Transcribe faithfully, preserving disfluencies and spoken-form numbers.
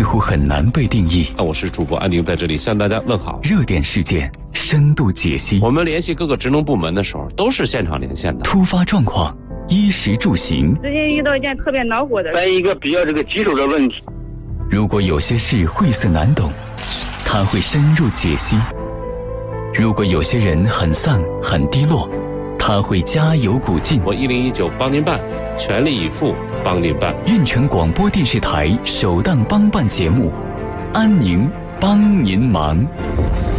似乎很难被定义。 那我是主播安宁，在这里向大家问好。 热点事件深度解析， 我们联系各个职能部门的时候，都是现场连线的。 突发状况，衣食住行。 最近遇到一件特别恼火的， 关于一个比较这个棘手的问题。 如果有些事晦涩难懂，他会深入解析；如果有些人很丧很低落，他会加油鼓劲。 我一零一九帮您办，全力以赴帮您办。 运城广播电视台首档帮办节目，安宁帮您忙。